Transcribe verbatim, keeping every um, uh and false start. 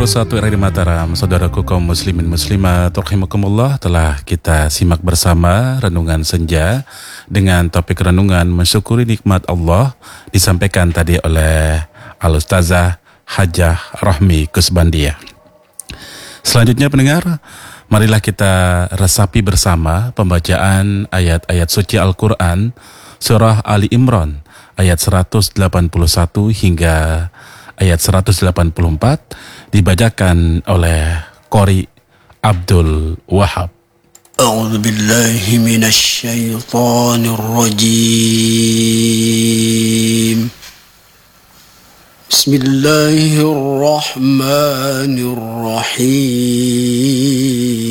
satu R R I Mataram, saudaraku kaum muslimin muslimat rahimakumullah, telah kita simak bersama renungan senja dengan topik renungan mensyukuri nikmat Allah, disampaikan tadi oleh Al-Ustazah Hajah Rahmi Kusbandia. Selanjutnya pendengar, marilah kita resapi bersama pembacaan ayat-ayat suci Al-Quran surah Ali Imran ayat seratus delapan puluh satu hingga ayat seratus delapan puluh empat, dibacakan oleh Qori Abdul Wahab. A'udzu billahi minasy syaithanir rajim. Bismillahirrahmanirrahim.